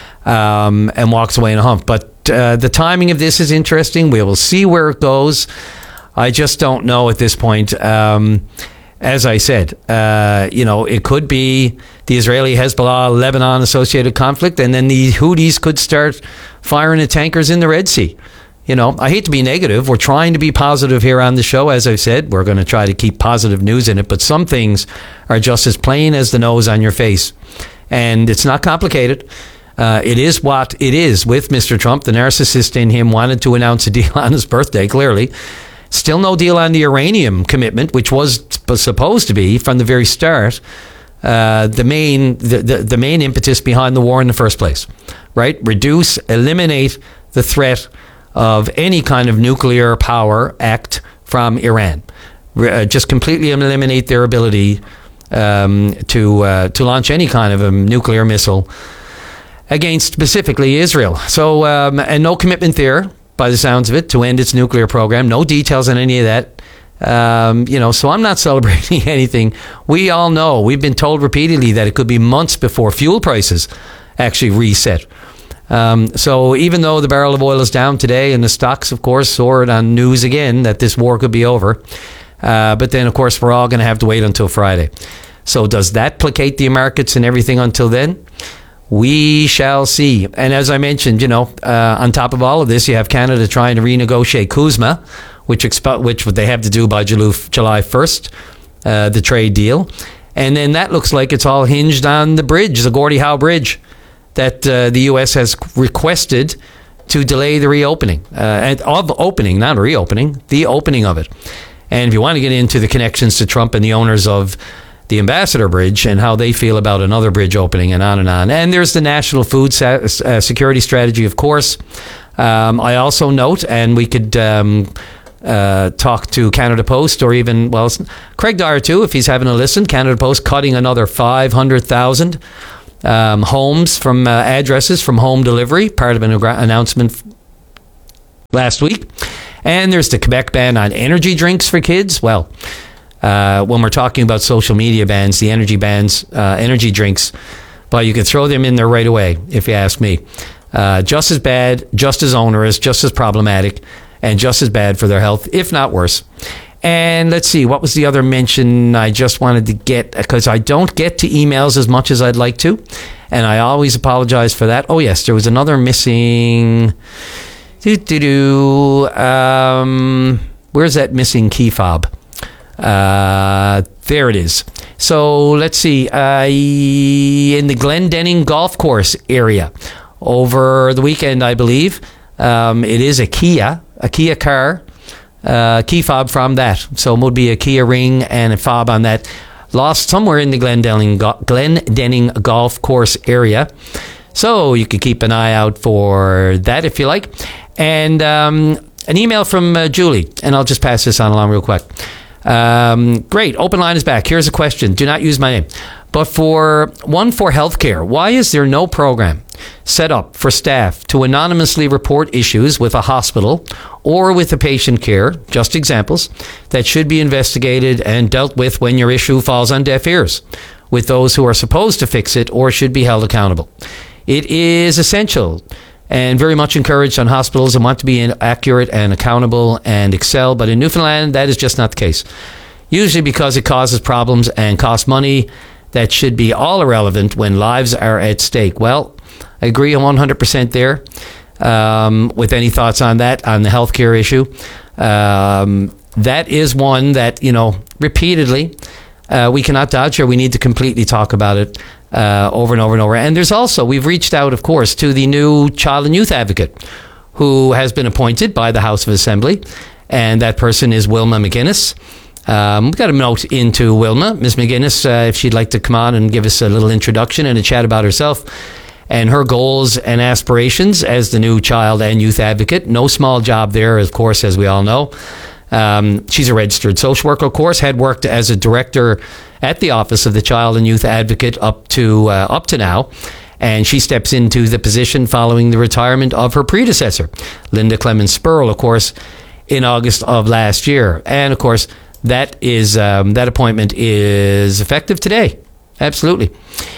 um, and walks away in a hump. But uh, the timing of this is interesting. We will see where it goes. I just don't know at this point. Um, as I said, uh, you know, it could be the Israeli Hezbollah Lebanon associated conflict, and then the Houthis could start firing at tankers in the Red Sea. You know, I hate to be negative. We're trying to be positive here on the show. As I've said, we're going to try to keep positive news in it. But some things are just as plain as the nose on your face. And it's not complicated. Uh, it is what it is with Mister Trump. The narcissist in him wanted to announce a deal on his birthday, clearly. Still no deal on the uranium commitment, which was supposed to be, from the very start, uh, the main the, the, the main impetus behind the war in the first place. Right? Reduce, eliminate the threat of any kind of nuclear power act from Iran. Uh, just completely eliminate their ability um, to uh, to launch any kind of a nuclear missile against specifically Israel. So, um, and no commitment there, by the sounds of it, to end its nuclear program. No details on any of that. Um, you know, so I'm not celebrating anything. We all know, we've been told repeatedly that it could be months before fuel prices actually reset. Um, so even though the barrel of oil is down today and the stocks, of course, soared on news again that this war could be over, uh, but then, of course, we're all going to have to wait until Friday. So does that placate the markets and everything until then? We shall see. And as I mentioned, you know, uh, on top of all of this, you have Canada trying to renegotiate CUSMA, which exp- which they have to do by July first, uh, the trade deal. And then that looks like it's all hinged on the bridge, the Gordie Howe Bridge, that uh, the U S has requested to delay the reopening, uh, of opening, not reopening, the opening of it. And if you want to get into the connections to Trump and the owners of the Ambassador Bridge and how they feel about another bridge opening and on and on. And there's the National Food Sa- uh, Security Strategy, of course. Um, I also note, and we could um, uh, talk to Canada Post or even, well, Craig Dyer too, if he's having a listen. Canada Post cutting another five hundred thousand um, homes from uh, addresses from home delivery, part of an agra- announcement last week. And there's the Quebec ban on energy drinks for kids. Well, Uh, when we're talking about social media bans, the energy bans, uh, energy drinks, well, you can throw them in there right away, if you ask me. Uh, just as bad, just as onerous, just as problematic, and just as bad for their health, if not worse. And let's see, what was the other mention I just wanted to get? Because I don't get to emails as much as I'd like to, and I always apologize for that. Oh, yes, there was another missing... Doo-doo-doo. Um, where's that missing key fob? Uh, there it is. So let's see. Uh, in the Glendenning Golf Course area over the weekend, I believe, um, it is a Kia, a Kia car, uh, key fob from that. So it would be a Kia ring and a fob on that. Lost somewhere in the Glendenning, Glendenning Golf Course area. So you could keep an eye out for that if you like. And um, an email from uh, Julie, and I'll just pass this on along real quick. Um, great. Open line is back. Here's a question. Do not use my name. But for one for healthcare, why is there no program set up for staff to anonymously report issues with a hospital or with a patient care, just examples, that should be investigated and dealt with when your issue falls on deaf ears, with those who are supposed to fix it or should be held accountable? It is essential and very much encouraged on hospitals that want to be accurate and accountable and excel. But in Newfoundland, that is just not the case. Usually because it causes problems and costs money that should be all irrelevant when lives are at stake. Well, I agree one hundred percent there. Um, with any thoughts on that, on the healthcare issue. Um, that is one that, you know, repeatedly, uh, we cannot dodge here. We need to completely talk about it. Uh, over and over and over. And there's also, we've reached out, of course, to the new child and youth advocate who has been appointed by the House of Assembly, and that person is Wilma McGuinness. Um, we've got a note into Wilma, Miz McGuinness, uh, if she'd like to come on and give us a little introduction and a chat about herself and her goals and aspirations as the new child and youth advocate. No small job there, of course, as we all know. Um, she's a registered social worker, of course, had worked as a director at the Office of the Child and Youth Advocate up to uh, up to now, and she steps into the position following the retirement of her predecessor, Linda Clemens Spurl, of course, in August of last year. And of course, that is um, that appointment is effective today, absolutely.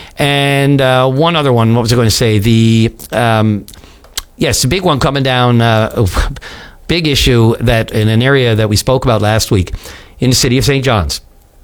And uh, one other one, what was I going to say? The um, yes, the big one coming down. Uh, big issue that in an area that we spoke about last week in the city of Saint John's.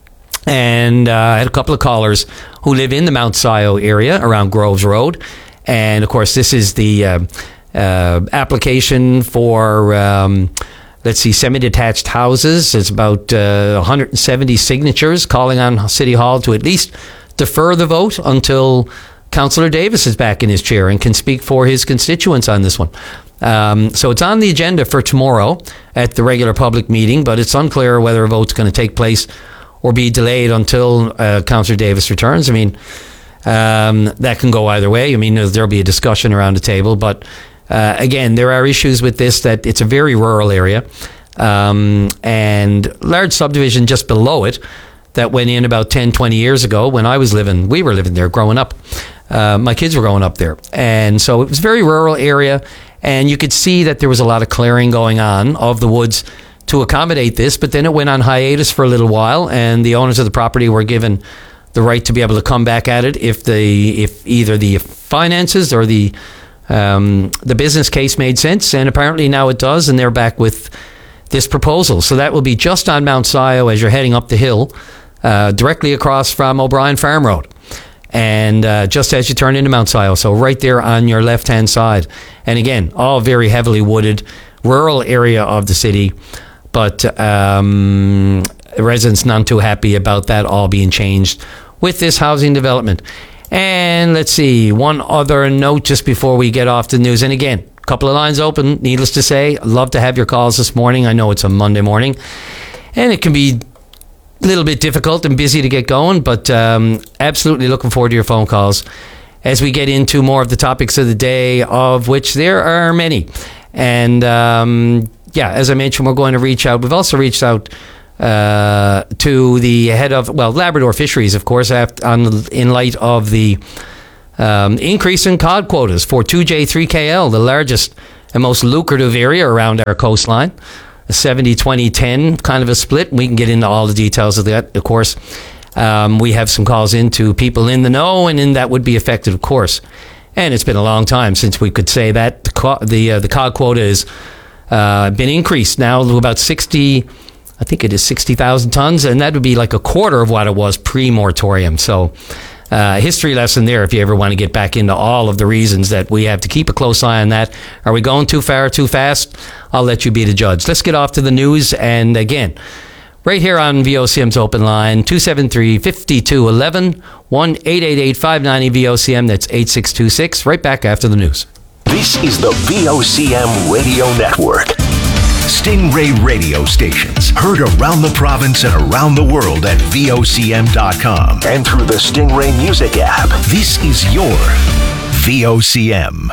And uh, I had a couple of callers who live in the Mount Sion area around Groves Road. And of course, this is the uh, uh, application for, um, let's see, semi-detached houses. It's about uh, one hundred seventy signatures calling on City Hall to at least defer the vote until Councillor Davis is back in his chair and can speak for his constituents on this one. Um, so it's on the agenda for tomorrow at the regular public meeting, but it's unclear whether a vote's going to take place or be delayed until uh, Councillor Davis returns. I mean, um, that can go either way. I mean, there'll be a discussion around the table, but uh, again, there are issues with this that it's a very rural area um, and large subdivision just below it that went in about ten, twenty years ago when I was living, we were living there growing up. Uh, my kids were growing up there. And so it was a very rural area, and you could see that there was a lot of clearing going on of the woods to accommodate this, but then it went on hiatus for a little while, and the owners of the property were given the right to be able to come back at it if the if either the finances or the um, the business case made sense, and apparently now it does, and they're back with this proposal. So that will be just on Mount Sion as you're heading up the hill, uh, directly across from O'Brien Farm Road. And uh, just as you turn into Mount Sion, so right there on your left-hand side. And again, all very heavily wooded, rural area of the city. But um, residents not too happy about that all being changed with this housing development. And let's see, one other note just before we get off the news. And again, a couple of lines open, needless to say. I'd love to have your calls this morning. I know it's a Monday morning. And it can be a little bit difficult and busy to get going, but um, absolutely looking forward to your phone calls as we get into more of the topics of the day, of which there are many. And um, yeah, as I mentioned, we're going to reach out. We've also reached out uh, to the head of, well, Labrador Fisheries, of course, after, on, in light of the um, increase in cod quotas for two J three K L, the largest and most lucrative area around our coastline. A seventy twenty ten kind of a split. We can get into all the details of that, of course. Um, we have some calls into people in the know, and in that would be affected, of course. And it's been a long time since we could say that. The co- the, uh, the cod quota has uh, been increased now to about sixty, I think it is sixty thousand tons, and that would be like a quarter of what it was pre-moratorium. So uh, history lesson there if you ever want to get back into all of the reasons that we have to keep a close eye on that. Are we going too far, too fast? I'll let you be the judge. Let's get off to the news. And again, right here on V O C M's open line, two seven three, five two one one, one eight eight eight, five nine zero, V O C M. That's eight six two six. Right back after the news. This is the V O C M Radio Network. Stingray radio stations heard around the province and around the world at V O C M dot com and through the Stingray Music app. This is your V O C M.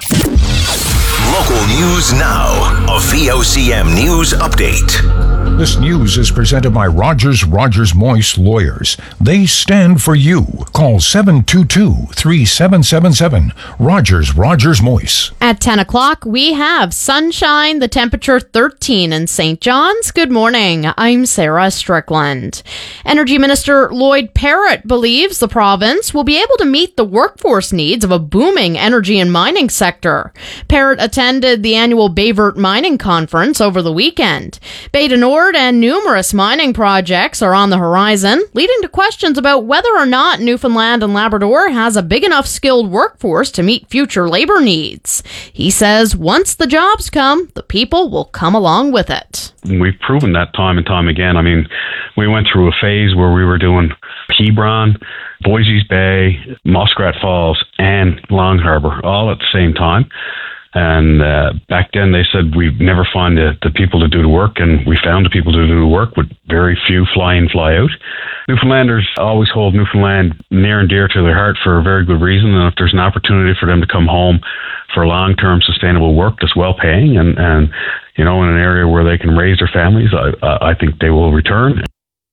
Local news now. A V O C M News Update. This news is presented by Rogers Rogers Moise Lawyers. They stand for you. Call seven two two, three seven seven seven. Rogers Rogers Moise. At ten o'clock, we have sunshine, the temperature thirteen in Saint John's. Good morning. I'm Sarah Strickland. Energy Minister Lloyd Parrott believes the province will be able to meet the workforce needs of a booming energy and mining sector. Parrott attended the annual Bayvert Mining Conference over the weekend. Bay du Nord and numerous mining projects are on the horizon, leading to questions about whether or not Newfoundland and Labrador has a big enough skilled workforce to meet future labor needs. He says once the jobs come, the people will come along with it. We've proven that time and time again. I mean, we went through a phase where we were doing Hebron, Boise's Bay, Muskrat Falls, and Long Harbour all at the same time. And uh, back then they said we'd never find the, the people to do the work, and we found the people to do the work with very few fly in, fly out. Newfoundlanders always hold Newfoundland near and dear to their heart for a very good reason, and if there's an opportunity for them to come home for long-term sustainable work that's well-paying and, and you know, in an area where they can raise their families, I, I think they will return.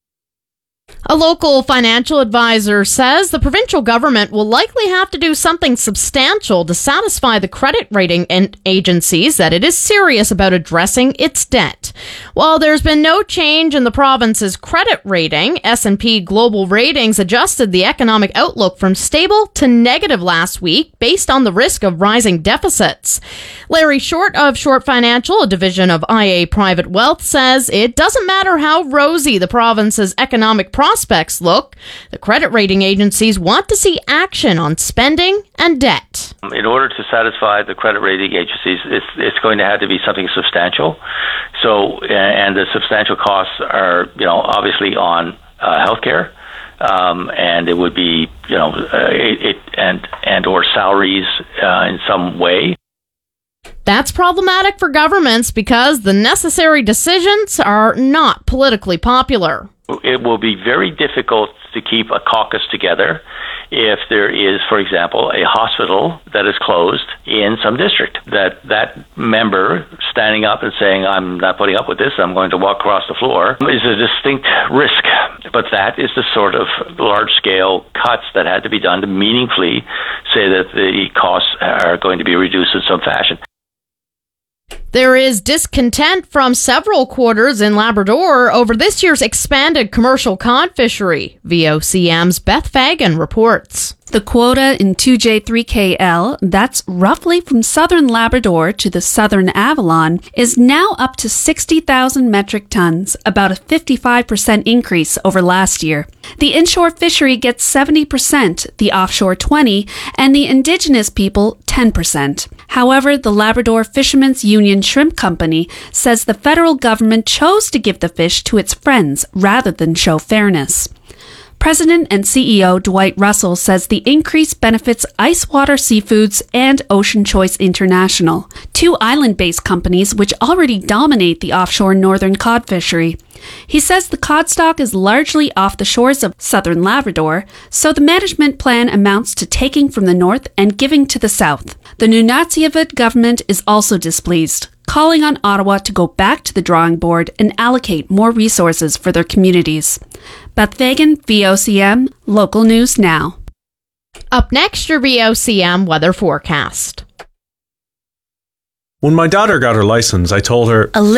A local financial advisor says the provincial government will likely have to do something substantial to satisfy the credit rating agencies that it is serious about addressing its debt. While there's been no change in the province's credit rating, S and P Global Ratings adjusted the economic outlook from stable to negative last week based on the risk of rising deficits. Larry Short of Short Financial, a division of I A Private Wealth, says it doesn't matter how rosy the province's economic prospects look, the credit rating agencies want to see action on spending and debt. In order to satisfy the credit rating agencies, it's, it's going to have to be something substantial. So, and the substantial costs are, you know, obviously on uh, healthcare, um, and it would be, you know, uh, it, it and and or salaries uh, in some way. That's problematic for governments because the necessary decisions are not politically popular. It will be very difficult to keep a caucus together if there is, for example, a hospital that is closed in some district. That that member standing up and saying, I'm not putting up with this, I'm going to walk across the floor, is a distinct risk. But that is the sort of large-scale cuts that had to be done to meaningfully say that the costs are going to be reduced in some fashion. There is discontent from several quarters in Labrador over this year's expanded commercial cod fishery. V O C M's Beth Fagan reports. The quota in two J three K L, that's roughly from southern Labrador to the southern Avalon, is now up to sixty thousand metric tons, about a fifty-five percent increase over last year. The inshore fishery gets seventy percent, the offshore twenty percent, and the indigenous people ten percent. However, the Labrador Fishermen's Union Shrimp Company says the federal government chose to give the fish to its friends rather than show fairness. President and C E O Dwight Russell says the increase benefits Icewater Seafoods and Ocean Choice International, two island-based companies which already dominate the offshore northern cod fishery. He says the cod stock is largely off the shores of southern Labrador, so the management plan amounts to taking from the north and giving to the south. The Nunatsiavut government is also displeased, calling on Ottawa to go back to the drawing board and allocate more resources for their communities. Beth Fagan, V O C M, Local News Now. Up next, your V O C M weather forecast. When my daughter got her license, I told her,